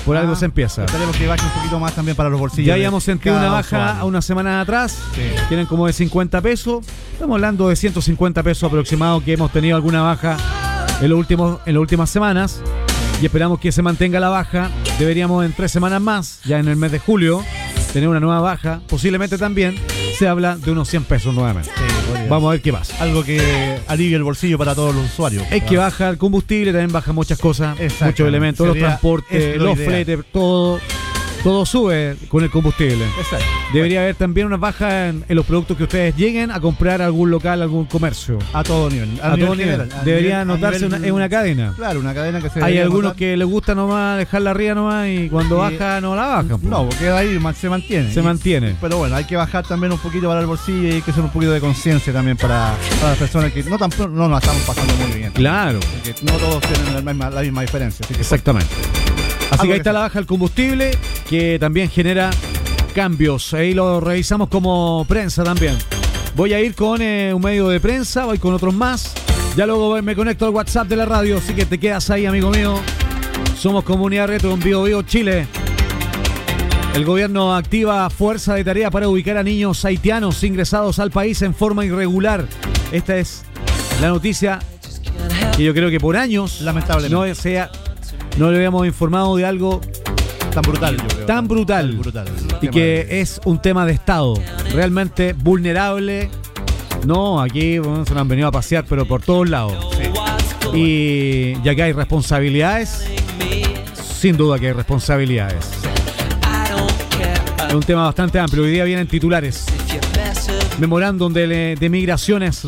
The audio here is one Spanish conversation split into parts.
Por algo se empieza. Esperemos que baje un poquito más también para los bolsillos. Ya habíamos sentido una baja a una semana atrás. Sí. Tienen como de 50 pesos. Estamos hablando de 150 pesos aproximados que hemos tenido alguna baja en las últimas semanas. Y esperamos que se mantenga la baja. Deberíamos en 3 semanas más, ya en el mes de julio, tener una nueva baja. Posiblemente también se habla de unos 100 pesos nuevamente. Sí, vamos a ver qué pasa. Algo que alivie el bolsillo para todos los usuarios. Es que baja el combustible, también baja muchas cosas, muchos elementos, los transportes, los fletes, todo sube con el combustible. Exacto. Debería haber también una baja en los productos que ustedes lleguen a comprar a algún local, algún comercio. A todo nivel. A todo nivel. Debería notarse en una cadena. Claro, una cadena que se hay algunos que les gusta nomás dejarla arriba nomás y cuando baja no la bajan. No, porque ahí se mantiene. Se mantiene. Pero bueno, hay que bajar también un poquito para el bolsillo y hay que hacer un poquito de conciencia también para las personas que no nos estamos pasando muy bien. Claro. Porque no todos tienen la misma diferencia. Así que exactamente. Así que ahí está la baja del combustible, que también genera cambios. Ahí lo revisamos como prensa también. Voy a ir con un medio de prensa, voy con otros más. Ya luego me conecto al WhatsApp de la radio, así que te quedas ahí, amigo mío. Somos Comunidad Retro en Bio Chile. El gobierno activa fuerza de tarea para ubicar a niños haitianos ingresados al país en forma irregular. Esta es la noticia que yo creo que por años lamentablemente no le habíamos informado de algo tan brutal, yo creo. Tan brutal. Y que es un tema de Estado realmente vulnerable. No, aquí se nos han venido a pasear, pero por todos lados. Sí. Y ya que hay responsabilidades, sin duda que hay responsabilidades. Es un tema bastante amplio. Hoy día vienen titulares. Memorándum de migraciones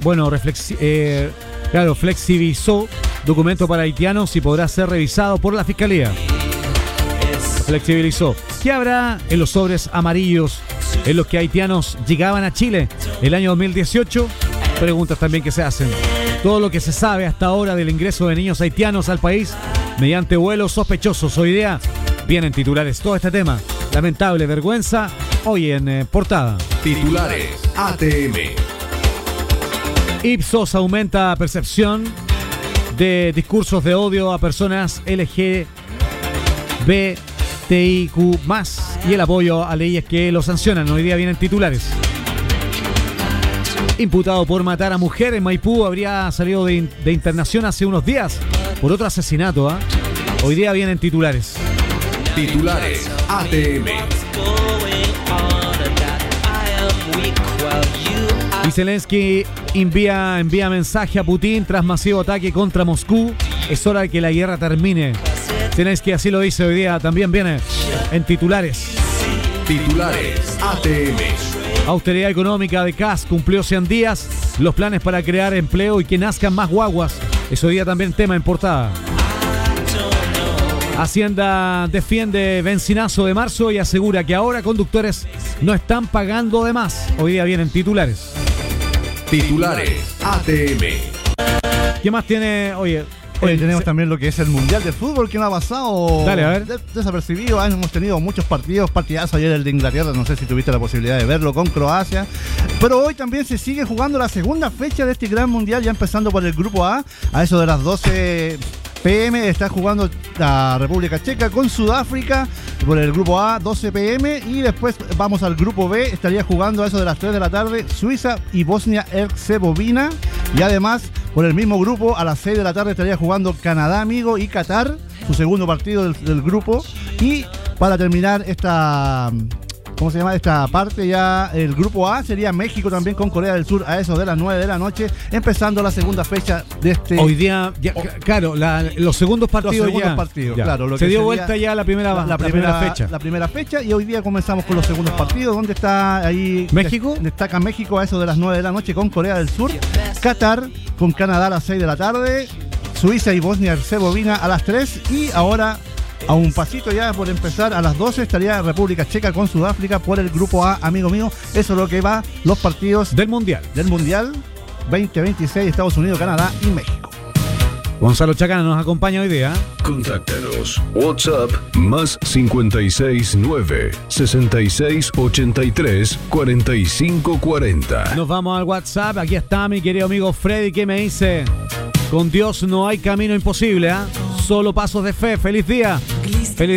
flexibilizó documento para haitianos y podrá ser revisado por la Fiscalía. Flexibilizó. ¿Qué habrá en los sobres amarillos en los que haitianos llegaban a Chile el año 2018? Preguntas también que se hacen. Todo lo que se sabe hasta ahora del ingreso de niños haitianos al país mediante vuelos sospechosos. Hoy día vienen titulares. Todo este tema. Lamentable vergüenza. Hoy en portada. Titulares ATM. Ipsos aumenta percepción de discursos de odio a personas LGBTIQ+, y el apoyo a leyes que lo sancionan. Hoy día vienen titulares. Imputado por matar a mujer en Maipú, habría salido de internación hace unos días por otro asesinato. Hoy día vienen titulares. Titulares ATM. Y Zelensky envía mensaje a Putin tras masivo ataque contra Moscú. Es hora de que la guerra termine. Zelensky así lo dice hoy día. También viene en titulares. Titulares ATM. Austeridad económica de CAS cumplió 100 días. Los planes para crear empleo y que nazcan más guaguas. Es hoy día también tema en portada. Hacienda defiende benzinazo de marzo y asegura que ahora conductores no están pagando de más. Hoy día vienen titulares. Titulares ATM. ¿Qué más tiene? Oye, tenemos también lo que es el Mundial de Fútbol que no ha pasado. Dale, a ver. Desapercibido. Hemos tenido muchos partidazos. Ayer el de Inglaterra, no sé si tuviste la posibilidad de verlo, con Croacia. Pero hoy también se sigue jugando la segunda fecha de este gran Mundial, ya empezando por el Grupo A. A eso de las 12 p.m. está jugando la República Checa con Sudáfrica por el Grupo A, 12 p.m. Y después vamos al Grupo B, estaría jugando a eso de las 3 de la tarde Suiza y Bosnia-Herzegovina. Y además, por el mismo grupo, a las 6 de la tarde estaría jugando Canadá, amigo, y Qatar, su segundo partido del grupo. Y para terminar esta parte ya, el Grupo A sería México también con Corea del Sur a eso de las 9 de la noche, empezando la segunda fecha de este... Hoy día, claro, los segundos partidos ya. Claro, lo se que dio vuelta ya la primera fecha. La primera fecha, y hoy día comenzamos con los segundos partidos, donde está ahí... ¿México? Destaca México a eso de las 9 de la noche con Corea del Sur, Qatar con Canadá a las 6 de la tarde, Suiza y Bosnia-Herzegovina a las 3, y ahora... A un pasito ya por empezar, a las 12 estaría República Checa con Sudáfrica por el Grupo A, amigo mío. Eso es lo que va los partidos del Mundial 2026, Estados Unidos, Canadá y México. Gonzalo Chacana nos acompaña hoy día. Contáctanos. WhatsApp más 569 6683 4540. Nos vamos al WhatsApp. Aquí está mi querido amigo Freddy, que me dice: con Dios no hay camino imposible, solo pasos de fe. Feliz día.